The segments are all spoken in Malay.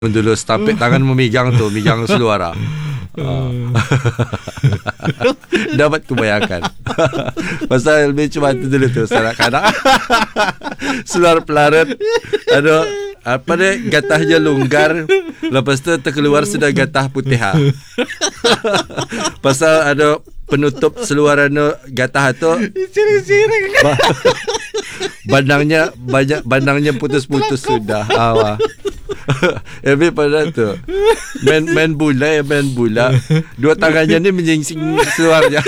dulu tampik tangan memegang tu, megang seluar. Dapat kubayangkan. Pasal LB cuma tu dulu tu kanak-kanak. Seluar pelarat. Ada apa dia, gatahnya longgar. Lepas tu terkeluar sudah gatah putih. Pasal ada penutup seluaran gatah tu. Bandangnya putus-putus sudah. Lebih pada tu main bola. Dua tangannya ni menjingsing seluarnya.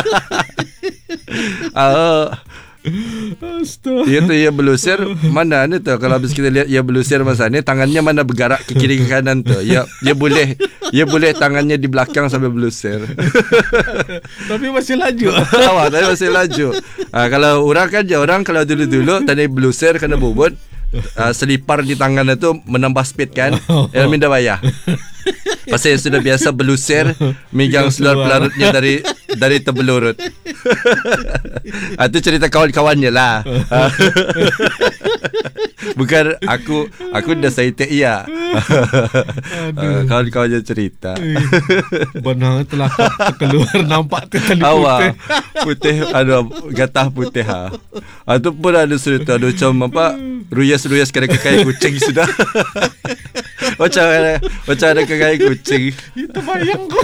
Ia belusir mana ni tu. Kalau habis kita lihat ia belusir masa ni, tangannya mana bergerak ke kiri ke kanan tu. Ia boleh tangannya di belakang sampai belusir. Tapi masih laju. Tapi masih laju. Kalau orang kalau dulu tadi belusir kena bobot, selipar di tangan itu menambah speed kan. Minda bayar. Pasal sudah biasa belusir, megang seluar pelarutnya dari terbelurut. Itu cerita kawan-kawannya lah. Bukan aku dah saya ia. Kawan-kawannya cerita. Benar telah keluar nampak terkali putih. Ada gatah putih. Itu pun ada cerita. Ada macam apa, ruyas-ruyas kena kekai kucing sudah. Macam ada kekai kucing. Itu bayang kau.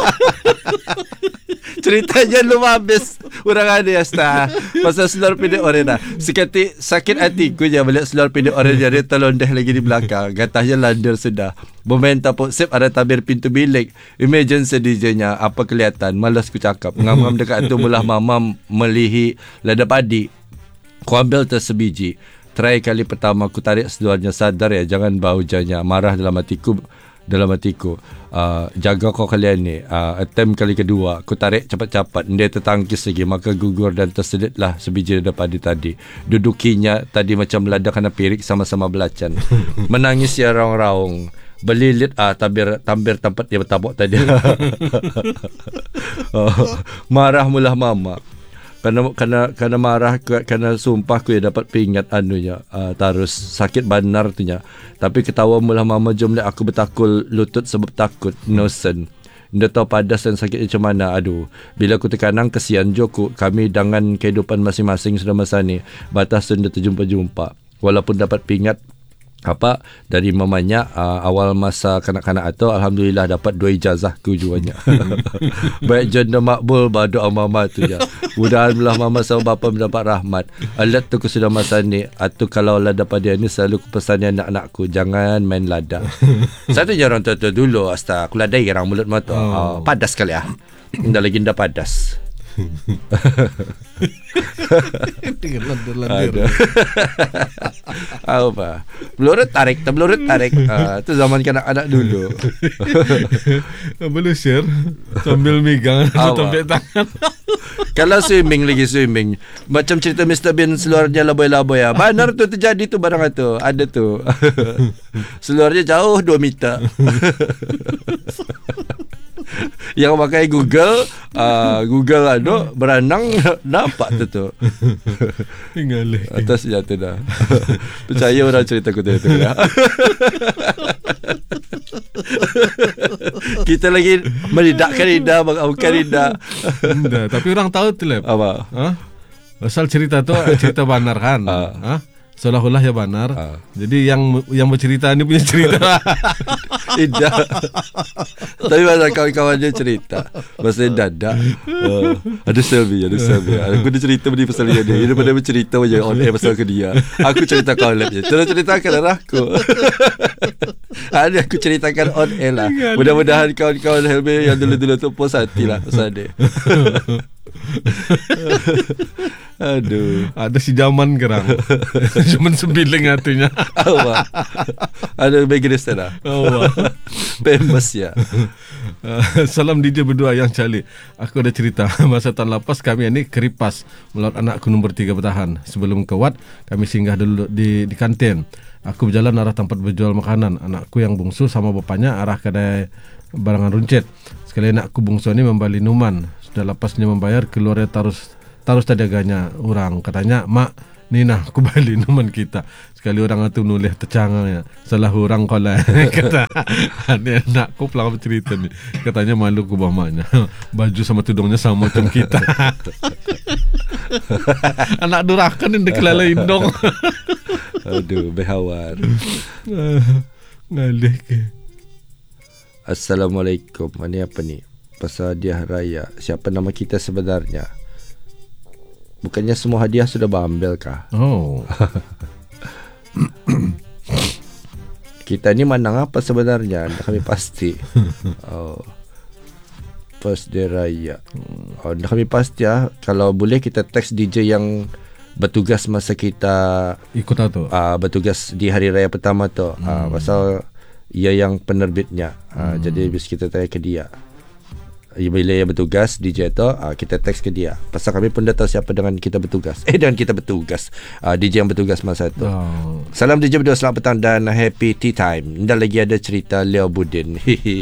Ceritanya belum habis. Orang ada Asta. Pasal seluar pendek orang dah. Sekati sakit hatiku je melihat seluar pendek orang dia terlondeh lagi di belakang. Gatahnya landar sudah. Bermain tapuk sip ada tabir pintu bilik. Imagine sedijanya. Apa kelihatan? Malas ku cakap. Ngam-ngam dekat tu mulah mama melihi lada padi. Ku ambil tersebiji. Try kali pertama aku tarik seluarnya, sadar ya, jangan bau janya. Marah dalam hatiku. Jaga kau kalian ni. Attempt kali kedua aku tarik cepat-cepat, dia tertangkis lagi, maka gugur dan terseditlah sebiji dada padi tadi. Dudukinya tadi macam meladak kena pirik, sama-sama belacan. Menangis ya raung-raung, belilit tampir tempat dia bertabuk tadi. Marah mulah mama. Karena marah, karena sumpah ku ya dapat pingat anunya, tarus sakit banar tu nya. Tapi ketawa mula mama jom lek aku bertakul lutut sebab takut nosen. Dia tahu padas dan sakit macam mana. Aduh, bila aku terkanang kesian joku. Kami dengan kehidupan masing-masing sudah masa ni. Batas sudah terjumpa-jumpa. Walaupun dapat pingat dari mamanya awal masa kanak-kanak itu, alhamdulillah dapat 2 ijazah kejuannya. Baik jodoh makbul doa mama tu je. Mudahan belah mama sama bapa mendapat rahmat. Alat tu ku sudah masa ni. Atau kalau lah dapat dia ni, selalu ku pesan anak-anakku jangan main lada. Satu je orang tua dulu Asta aku ladai orang mulut mata. Padas kali dah lagi dah padas. Landir. Apa? Belurut tarik. Itu zaman kanak-kanak dulu. Belusir sambil megang tampik tangan. Kalau swimming macam cerita Mr. Bean, seluarnya laboy-laboy. Benar tu terjadi tu barang tu. Ada tu. Seluarnya jauh 2 meter. Yang pakai Google berenang nampak tu. Tinggal atas jatuh dah. Percaya orang cerita aku tu dah. Kita lagi melidakkan lidah, bukan lidah. Tapi orang tahu tu lah. Apa? Asal cerita tu cerita benar kan? Seolah-olah ya benar. Jadi yang bercerita ni punya cerita. Tidak. Tapi masa kawan-kawan dia cerita, masa dadak ada selfie. Aku dah cerita benda pasal dia. Dia daripada bercerita je on air pasal ke dia. Aku cerita kau je. Terus ceritakan arah aku. Ada aku ceritakan on air lah. Mudah-mudahan kawan-kawan Helmi yang dulu-dulu tu puas hati lah pasal dia. Aduh, ada si zaman gerang. Cuma sembiling hatinya. Ada background dah. Famous ya. Salam DJ berdua yang cali. Aku ada cerita. Masa tahun lepas kami ini keripas melaut anakku nombor 3 bertahan. Sebelum ke Wat, kami singgah dulu di kantin. Aku berjalan arah tempat berjual makanan. Anakku yang bungsu sama bapaknya arah kedai barangan runcit. Sekali anakku bungsu ini membeli minuman. Sudah lepasnya membayar, keluarnya taruh tadi agaknya orang. Katanya, mak, ni nah aku beli minuman kita. Sekali orang tu nulis tercangang ya. Salah orang kau lah. Kata, ni anak kau pelakon cerita ni. Katanya malu ku bamaknya. Baju sama tudungnya sama macam kita. Anak durakan yang dekelala indong. Aduh, behawar. Ngalih ke. Assalamualaikum. Ini apa ni? Pasal hadiah raya. Siapa nama kita sebenarnya? Bukannya semua hadiah sudah berambil kah? Oh. Kita ni menang apa sebenarnya? Kami pasti. Oh. First day raya. Oh, kami pasti ya. Kalau boleh kita teks DJ yang bertugas masa kita ikut tu. Bertugas di hari raya pertama tu. Pasal ia yang penerbitnya. Jadi bis kita tanya ke dia. Bila ia bertugas DJ tu, kita teks ke dia. Pasal kami pun dah tahu siapa dengan kita bertugas. Dengan kita bertugas. DJ yang bertugas masa tu. Salam DJ berdua, selamat petang dan happy tea time. Dah lagi ada cerita Leo Budin.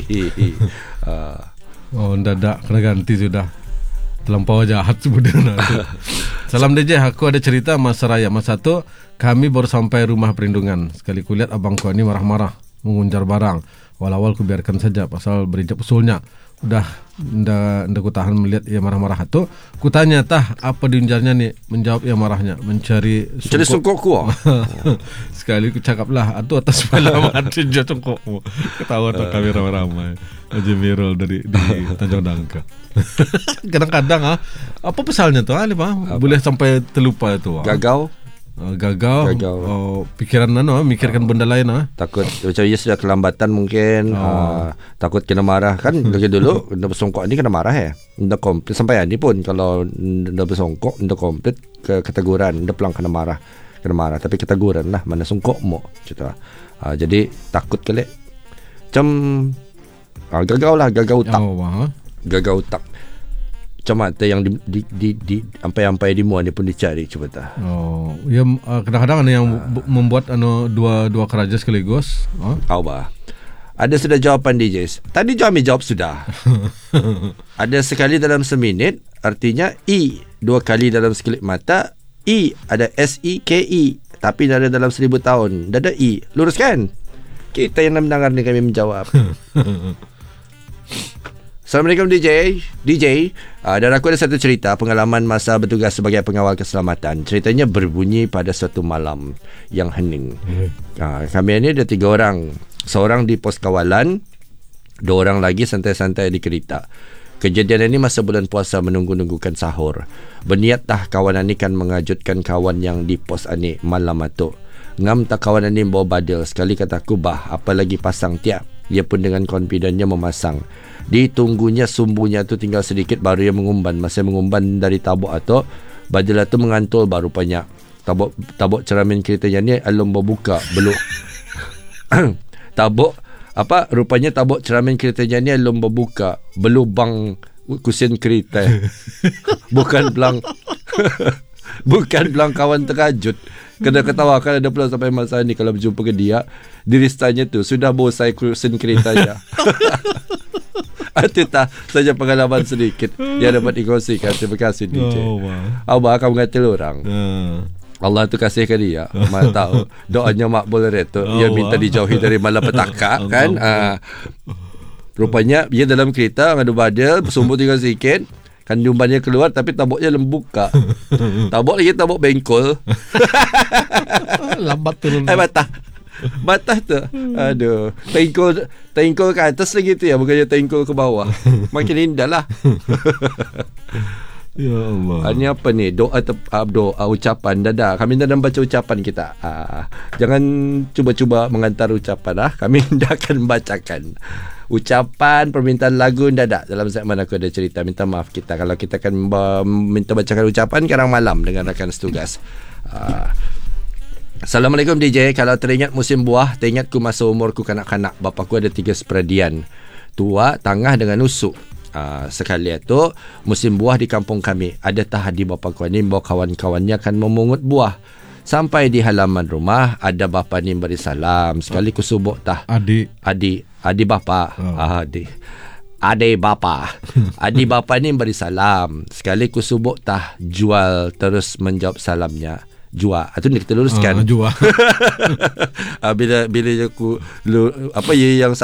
Oh, dadak kena ganti sudah. Terlampau jahat sebenarnya. Salam DJ, aku ada cerita masa raya. Masa tu kami baru sampai rumah perlindungan. Sekali kulihat abangku ini marah-marah mengunjar barang. Awal-awal ku biarkan saja pasal berijap usulnya. Udah ndak ku tahan melihat ia marah-marah tu. Ku tanya tah apa diunjarnya ni? Menjawab ia marahnya mencari sungkokku. Sekali ku cakaplah atu atas pengalaman tinja sungkokmu. Ketawa tu kami ramai-ramai. Aja viral di Tanjung Dangka. Kadang-kadang apa pasalnya tu boleh sampai terlupa itu. Gagal. Pikiran mikirkan benda lain takut macam ia sudah kelambatan mungkin. Takut kena marah kan. Lagi dulu dah bersongkok ni kena marah dah komplit sampai ni pun kalau dah bersongkok dah komplit keteguran dah pelang kena marah tapi keteguran lah mana songkok mo gitu. Jadi takut kali macam gagal utak. Gagal utak. Macam mata yang di ampai-ampai di mua ni pun dicari cuba tak. Oh, ya kadang-kadang ada yang membuat dua keraja sekaligus. Ada sudah jawapan DJ. Tadi jawab sudah. Ada sekali dalam seminit, artinya I. Dua kali dalam sekelip mata, I. Ada SEKE. Tapi dah ada dalam 1000 tahun, dah ada I. Luruskan. Kita yang mendengar ni kami menjawab. Assalamualaikum DJ. Dan aku ada satu cerita pengalaman masa bertugas sebagai pengawal keselamatan. Ceritanya berbunyi pada suatu malam yang hening. Kami ni ada 3 orang. Seorang di pos kawalan, 2 orang lagi santai-santai di kereta. Kejadian ini masa bulan puasa menunggu-nunggukan sahur. Berniat tah kawan ni kan mengajutkan kawan yang di pos ani malam itu. Ngam tak kawan ni bawa badil. Sekali kataku apalagi pasang tiap. Dia pun dengan confidentnya memasang. Ditunggunya sumbunya tu tinggal sedikit baru dia mengumban. Masa mengumban dari tabuk atau badil tu mengantul baru banyak. Tabuk cermin keretanya ni alum berbuka belum. Rupanya tabuk cermin keretanya ni alum berbuka berlubang kusin kereta. Bukan belang kawan terkajut. Kena ketawakan ada pula sampai masa ni kalau berjumpa ke dia, diristanya tu sudah bosai kusin keretanya. Itu saja pengalaman sedikit yang dapat dikongsikan. Terima kasih DJ. Abah akan mengatil orang. Allah tu kasihkan dia. Mana tahu doanya makbul retu. Dia minta dijauhi dari malapetaka kan. Rupanya dia dalam kereta ngadu badal, bersumbu tinggal sikit. Kan jumbannya keluar tapi tabuknya lembuka. Tabuk bengkol. Lambat turun. Batah tu. Aduh. Tengkol ke atas lagi tu ya, bukannya tengkol ke bawah. Makin indah lah. Ya Allah. Ini apa ni? Doa ucapan dadah. Kami dah baca ucapan kita. Jangan cuba-cuba mengantar ucapan Kami dah akan bacakan ucapan permintaan lagu dadak dalam segmen Aku Ada Cerita. Minta maaf kita kalau kita akan minta bacakan ucapan sekarang malam dengan rakan setugas. Assalamualaikum DJ. Kalau teringat musim buah, teringatku masa umurku kanak-kanak. Bapakku ada 3 seperadian, tua, tangah dengan usuk. Sekali itu musim buah di kampung kami. Ada tahadi bapakku ni bawa kawan-kawannya akan memungut buah. Sampai di halaman rumah, ada bapa ni beri salam. Sekali ku subuk Adik bapa. Adik bapa ni beri salam. Sekali ku subuk jual terus menjawab salamnya. Jual. Itu ni kita luruskan. Jual. Bila aku apa yang